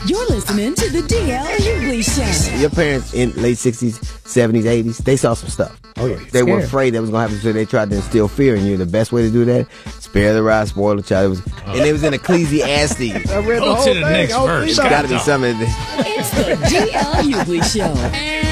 You're listening to the DL Hughley Show. Your parents in late 60s, 70s, 80s, they saw some stuff. Oh, yeah. They were afraid that was going to happen, so they tried to instill fear in you. The best way to do that, spare the rod, spoil the child. And it was in Ecclesiastes. I read the whole to the thing. next verse. It's got to be something. It's the DL Hughley Show.